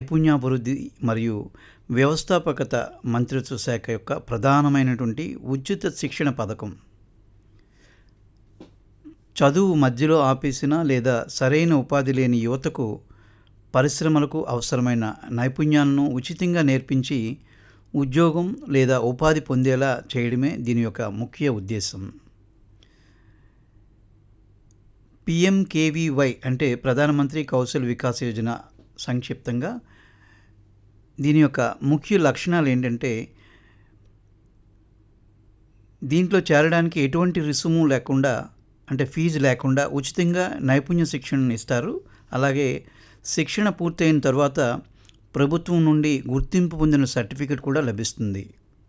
నైపుణ్యాభివృద్ధి మరియు వ్యవస్థాపకత మంత్రిత్వ శాఖ యొక్క ప్రధానమైనటువంటి ఉచిత శిక్షణ పథకం. చదువు మధ్యలో ఆపేసిన లేదా సరైన ఉపాధి లేని యువతకు పరిశ్రమలకు అవసరమైన నైపుణ్యాలను ఉచితంగా నేర్పించి ఉద్యోగం లేదా ఉపాధి పొందేలా చేయడమే దీని యొక్క ముఖ్య ఉద్దేశం. పిఎంకేవీవై అంటే ప్రధానమంత్రి కౌశల్ వికాస్ యోజన సంక్షిప్తంగా. దీని యొక్క ముఖ్య లక్షణాలు ఏంటంటే, దీంట్లో చేరడానికి ఎటువంటి రుసుము లేకుండా, అంటే ఫీజు లేకుండా ఉచితంగా నైపుణ్య శిక్షణను ఇస్తారు. అలాగే శిక్షణ పూర్తయిన తర్వాత ప్రభుత్వం నుండి గుర్తింపు పొందిన సర్టిఫికెట్ కూడా లభిస్తుంది.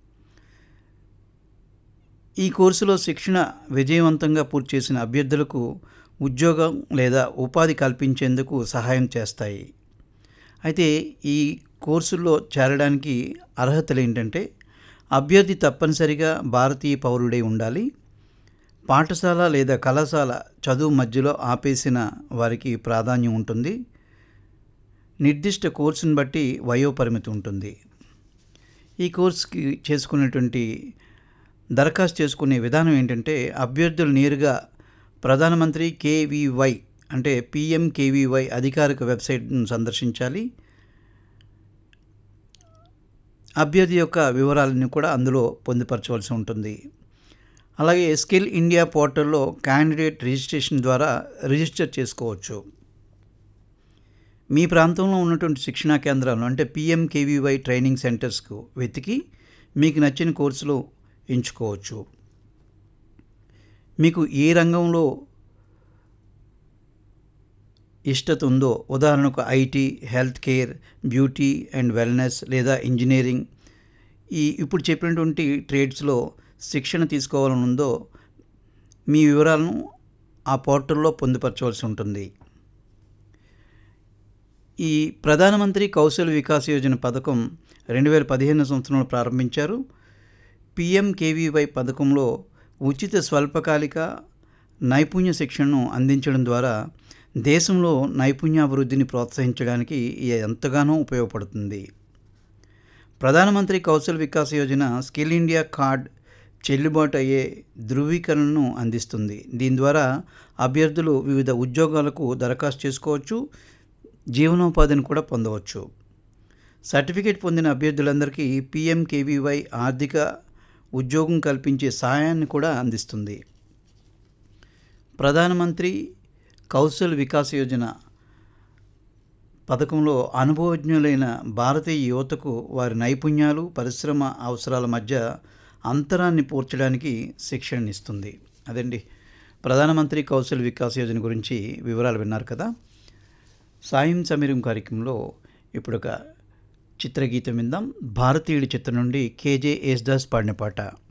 ఈ కోర్సులో శిక్షణ విజయవంతంగా పూర్తి చేసిన అభ్యర్థులకు ఉద్యోగం లేదా ఉపాధి కల్పించేందుకు సహాయం చేస్తాయి. అయితే ఈ కోర్సుల్లో చేరడానికి అర్హతలు ఏంటంటే, అభ్యర్థి తప్పనిసరిగా భారతీయ పౌరుడై ఉండాలి. పాఠశాల లేదా కళాశాల చదువు మధ్యలో ఆపేసిన వారికి ప్రాధాన్యం ఉంటుంది. నిర్దిష్ట కోర్సును బట్టి వయోపరిమితి ఉంటుంది. ఈ కోర్సుకి చేసుకునేటువంటి దరఖాస్తు చేసుకునే విధానం ఏంటంటే, అభ్యర్థులు నేరుగా ప్రధానమంత్రి కేవీవై అంటే పిఎంకేవీవై అధికారిక వెబ్సైట్ను సందర్శించాలి. అభ్యర్థి యొక్క వివరాలను కూడా అందులో పొందుపరచవలసి ఉంటుంది. అలాగే స్కిల్ ఇండియా పోర్టల్లో క్యాండిడేట్ రిజిస్ట్రేషన్ ద్వారా రిజిస్టర్ చేసుకోవచ్చు. మీ ప్రాంతంలో ఉన్నటువంటి శిక్షణా కేంద్రాలను అంటే పిఎంకేవీవై ట్రైనింగ్ సెంటర్స్కు వెతికి మీకు నచ్చిన కోర్సులు ఎంచుకోవచ్చు. మీకు ఏ రంగంలో ఇష్టత ఉందో, ఉదాహరణకు IT, health care, beauty and wellness లేదా ఇంజనీరింగ్, ఇప్పుడు చెప్పినటువంటి ట్రేడ్స్లో శిక్షణ తీసుకోవాలని ఉందో మీ వివరాలను ఆ పోర్టల్లో పొందుపరచవలసి ఉంటుంది. ఈ ప్రధానమంత్రి కౌశల్ వికాస్ యోజన పథకం 2015 సంవత్సరంలో ప్రారంభించారు. పిఎంకేవీవై పథకంలో ఉచిత స్వల్పకాలిక నైపుణ్య శిక్షణను అందించడం ద్వారా దేశంలో నైపుణ్యాభివృద్ధిని ప్రోత్సహించడానికి ఎంతగానో ఉపయోగపడుతుంది. ప్రధానమంత్రి Kaushal Vikas Yojana skill India card చెల్లుబాటు అయ్యే ధృవీకరణను అందిస్తుంది. దీని ద్వారా అభ్యర్థులు వివిధ ఉద్యోగాలకు దరఖాస్తు చేసుకోవచ్చు, జీవనోపాధిని కూడా పొందవచ్చు. సర్టిఫికేట్ పొందిన అభ్యర్థులందరికీ పిఎంకేవీవై ఆర్థిక ఉద్యోగం కల్పించే సహాయాన్ని కూడా అందిస్తుంది. ప్రధానమంత్రి కౌశల్ వికాస్ యోజన పథకంలో అనుభవజ్ఞులైన భారతీయ యువతకు వారి నైపుణ్యాలు, పరిశ్రమ అవసరాల మధ్య అంతరాన్ని పూడ్చడానికి శిక్షణనిస్తుంది. అదండి ప్రధానమంత్రి కౌశల్ వికాస్ యోజన గురించి వివరాలు విన్నారు కదా. సాయం సమీరం కార్యక్రమంలో ఇప్పుడు ఒక చిత్రగీతం విందాం. భారతీయుడి చిత్రం నుండి కేజే యేసుదాస్ పాడిన పాట.